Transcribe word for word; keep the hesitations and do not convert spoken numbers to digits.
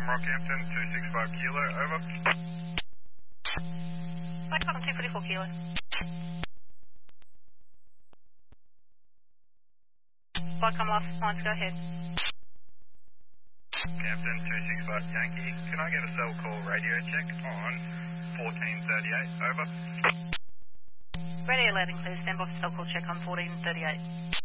Rockhampton, two six five kilo, over. Flight Cotton two forty-four kilo. Flight Com last lines, go ahead. Captain two six five Yankee, can I get a cell call radio check on fourteen thirty-eight, over. Radio loading, please. Stand by for cell call check on fourteen thirty-eight.